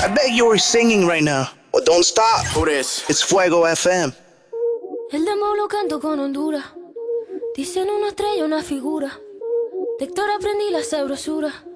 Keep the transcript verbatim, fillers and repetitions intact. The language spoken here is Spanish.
I bet you were singing right now. Well, don't stop. Who this? It's Fuego F M. El demo lo canto con Honduras. Dicen una estrella, una figura. De Héctor aprendí la sabrosura.